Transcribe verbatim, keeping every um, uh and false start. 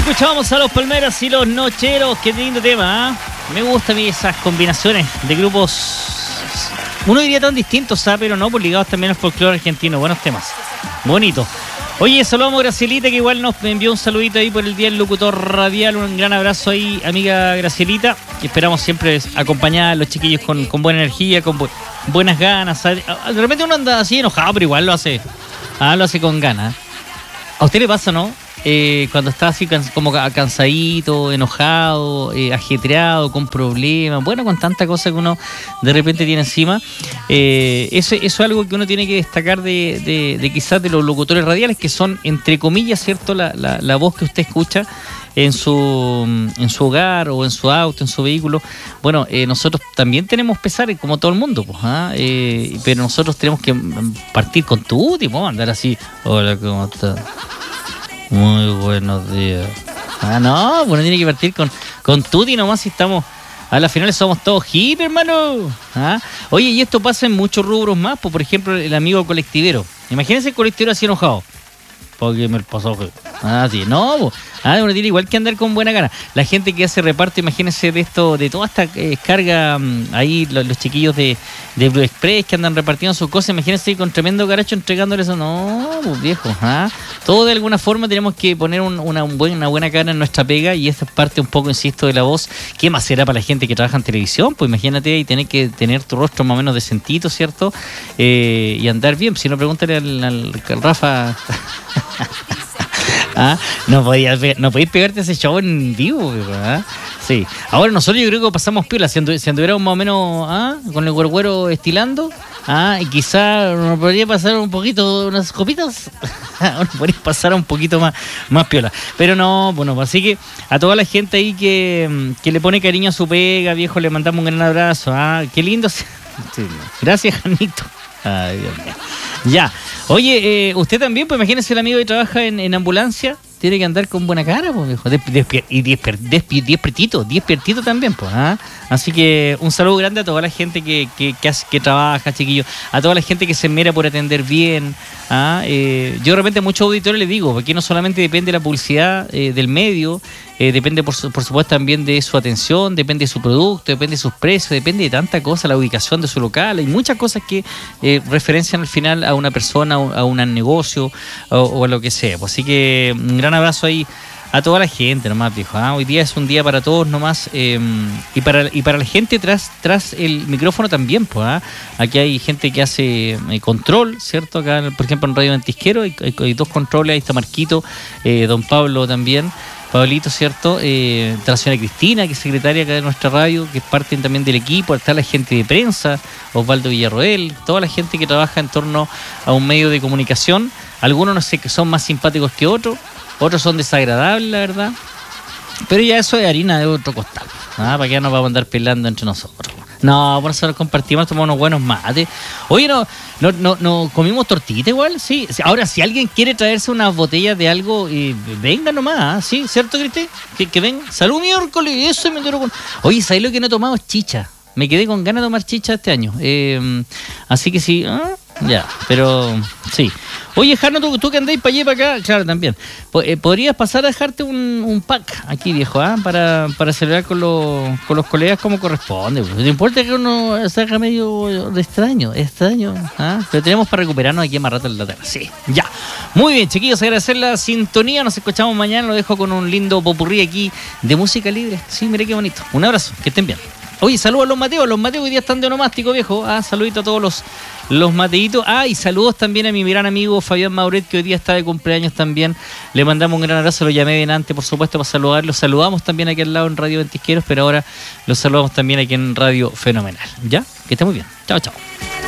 Escuchábamos a los Palmeras y los Nocheros. Qué lindo tema, ¿eh? Me gustan a mí esas combinaciones de grupos, uno diría tan distintos, ¿sabes? Pero no, por ligados también al folclore argentino. Buenos temas, bonito. Oye, saludamos a Gracielita, que igual nos envió un saludito ahí por el Día del Locutor Radial. Un gran abrazo ahí, amiga Gracielita. Y esperamos siempre acompañar a los chiquillos con, con buena energía, con bu- buenas ganas. De repente uno anda así enojado, pero igual lo hace, ah, lo hace con ganas. ¿A usted le pasa, no? Eh, cuando está así can- como cansadito, enojado, eh, ajetreado, con problemas, bueno, con tanta cosa que uno de repente tiene encima, eh, eso, eso es algo que uno tiene que destacar de, de, de quizás de los locutores radiales, que son, entre comillas, ¿cierto? La, la, la voz que usted escucha en su, en su hogar o en su auto, en su vehículo. Bueno, eh, nosotros también tenemos pesares, como todo el mundo, pues, ¿ah? eh, pero nosotros tenemos que partir con tu último, andar así, hola, ¿cómo estás? Muy buenos días. Ah, no, bueno, tiene que partir con, con Tuti nomás, si estamos. A las finales somos todos hip, hermano. ¿Ah? Oye, y esto pasa en muchos rubros más, pues, por ejemplo, el amigo colectivero. Imagínense el colectivero así enojado. Porque me pasó. Ah, sí, no, pues. Ah, uno tiene igual que andar con buena gana. La gente que hace reparto, imagínense de esto, de toda esta eh, carga, um, ahí los, los chiquillos de, de Blue Express que andan repartiendo sus cosas, imagínense con tremendo caracho entregándoles eso. No, pues viejo, ¿ah? Todo de alguna forma tenemos que poner un, una, un buen, una buena cara en nuestra pega, y esta es parte un poco, insisto, de la voz. ¿Qué más será para la gente que trabaja en televisión? Pues imagínate y tener que tener tu rostro más o menos decentito, ¿cierto? Eh, y andar bien. Si no, pregúntale al, al, al Rafa. ¿Ah? No podías, no podías pegarte ese show en vivo, ¿verdad? Sí. Ahora nosotros yo creo que pasamos piola, si, andu- si anduviéramos más o menos, ¿ah? Con el güero estilando, ¿ah? Y quizá nos podría pasar un poquito, unas copitas, nos podría pasar un poquito más, más piola. Pero no, bueno, así que a toda la gente ahí que, que le pone cariño a su pega, viejo, le mandamos un gran abrazo. ¿Ah? Qué lindo. Sí. Gracias, Janito. Ay, Dios mío. Ya. Oye, eh, usted también, pues imagínese el amigo que trabaja en, en ambulancia, tiene que andar con buena cara, pues, viejo. Desp- desp- y desper- desp- despiertito, despiertito también, pues. ¿Ah? Así que un saludo grande a toda la gente que, que, que, hace, que trabaja, chiquillos, a toda la gente que se mera por atender bien. ¿Ah? Eh, yo de repente a muchos auditores les digo, porque no solamente depende de la publicidad eh, del medio, eh, depende por, por supuesto también de su atención, depende de su producto, depende de sus precios, depende de tanta cosa, la ubicación de su local, hay muchas cosas que eh, referencian al final a una persona, a un negocio o, o a lo que sea. Pues así que un gran abrazo ahí a toda la gente nomás, viejo. ¿Ah? Hoy día es un día para todos nomás, eh, y para y para la gente tras tras el micrófono también, pues. ¿Ah? Aquí hay gente que hace eh, control, ¿cierto? Acá, por ejemplo, en Radio Ventisquero hay, hay, hay dos controles, ahí está Marquito, eh, don Pablo también, Pablito, ¿cierto? Eh, está la señora Cristina, que es secretaria acá de nuestra radio, que es parte también del equipo. Está la gente de prensa, Osvaldo Villarroel, toda la gente que trabaja en torno a un medio de comunicación. Algunos no sé que son más simpáticos que otros, otros son desagradables, la verdad. Pero ya eso es harina de otro costal. ¿Ah? ¿Para qué nos vamos a andar pelando entre nosotros? No, por eso nos compartimos, tomamos unos buenos mates. Oye, no, no, no, no comimos tortita igual, sí. Ahora, si alguien quiere traerse unas botellas de algo, eh, venga nomás, ¿sí? ¿Cierto, Cristi? Que, que ven. Salud, miércoles, eso me entero con. Oye, ¿sabes lo que no he tomado? Es chicha. Me quedé con ganas de tomar chicha este año. Eh, así que sí, ¿ah? Ya, pero sí. Oye, Jano, tú, tú que andáis para allá y para acá, claro, también. Eh, ¿Podrías pasar a dejarte un, un pack aquí, viejo, ¿ah? para, para celebrar con los, con los colegas como corresponde? No importa que uno salga medio de extraño, extraño, ¿ah? Pero tenemos para recuperarnos aquí más rato en la tarde. Sí, ya. Muy bien, chiquillos, agradecer la sintonía. Nos escuchamos mañana. Lo dejo con un lindo popurrí aquí de música libre. Sí, mire qué bonito. Un abrazo, que estén bien. Oye, saludos a los Mateos, los Mateos hoy día están de onomástico, viejo. Ah, saludito a todos los, los Mateitos. Ah, y saludos también a mi gran amigo Fabián Mauret, que hoy día está de cumpleaños también. Le mandamos un gran abrazo, lo llamé bien antes, por supuesto, para saludarlo. Saludamos también aquí al lado en Radio Ventisqueros, pero ahora los saludamos también aquí en Radio Fenomenal. ¿Ya? Que esté muy bien. Chao, chao.